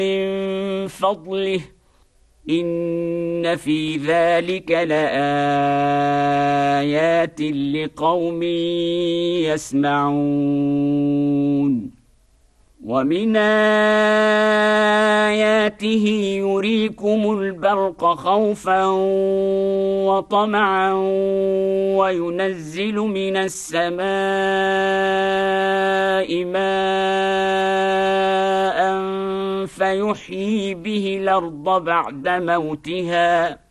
من فضله إن في ذلك لآيات لقوم يسمعون ومن آياته يريكم البرق خوفا وطمعا وينزل من السماء ماء فيحيي به الأرض بعد موتها